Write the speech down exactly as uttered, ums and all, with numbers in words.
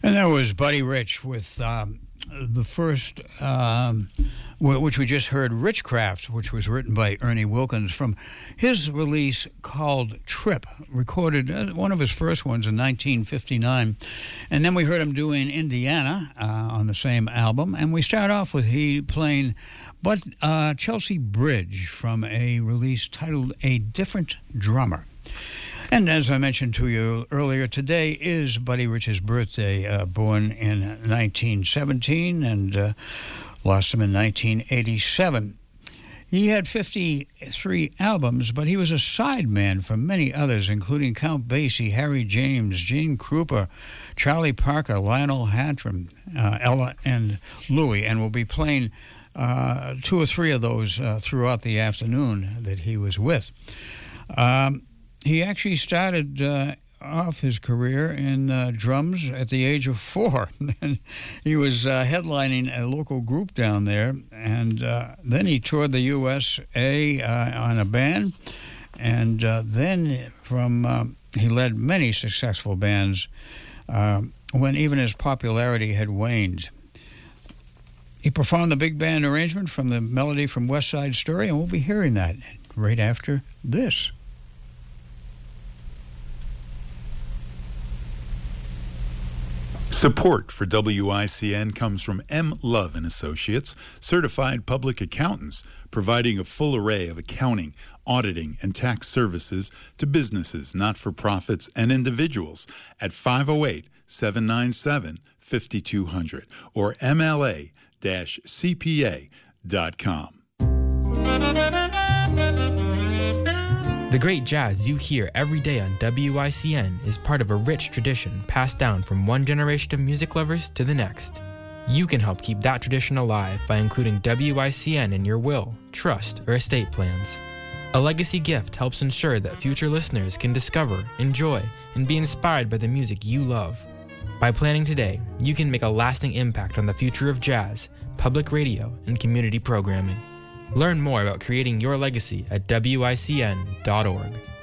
And that was Buddy Rich with um, the first, um, which we just heard, Richcraft, which was written by Ernie Wilkins from his release called Trip, recorded uh, one of his first ones in nineteen fifty-nine. And then we heard him doing Indiana uh, on the same album. And we start off with he playing but uh, Chelsea Bridge from a release titled A Different Drummer. And as I mentioned to you earlier, today is Buddy Rich's birthday, uh, born in nineteen seventeen and uh, lost him in nineteen eighty-seven. He had fifty-three albums, but he was a sideman for many others, including Count Basie, Harry James, Gene Krupa, Charlie Parker, Lionel Hampton, uh, Ella, and Louie, and we'll be playing uh, two or three of those uh, throughout the afternoon that he was with. Um, He actually started uh, off his career in uh, drums at the age of four. He was uh, headlining a local group down there, and uh, then he toured the U S A uh, on a band, and uh, then from uh, he led many successful bands uh, when even his popularity had waned. He performed the big band arrangement from the melody from West Side Story, and we'll be hearing that right after this. Support for W I C N comes from M. Love and Associates, certified public accountants, providing a full array of accounting, auditing, and tax services to businesses, not-for-profits, and individuals at five oh eight, seven nine seven, five two zero zero or M L A C P A dot com. The great jazz you hear every day on W I C N is part of a rich tradition passed down from one generation of music lovers to the next. You can help keep that tradition alive by including W I C N in your will, trust, or estate plans. A legacy gift helps ensure that future listeners can discover, enjoy, and be inspired by the music you love. By planning today, you can make a lasting impact on the future of jazz, public radio, and community programming. Learn more about creating your legacy at W I C N dot org.